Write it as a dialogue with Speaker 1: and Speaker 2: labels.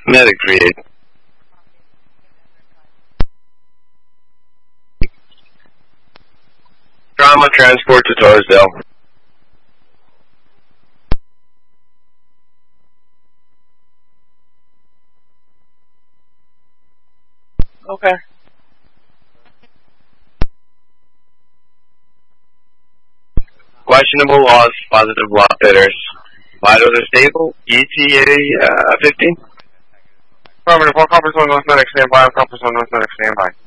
Speaker 1: Medic 38. Trauma transport to Torresdale.
Speaker 2: Okay.
Speaker 1: Questionable loss, positive lock bidders. Vitals are stable. ETA 15.
Speaker 2: Affirmative. All Conference 1 North Medic, stand by. Conference 1 North Medic, stand by.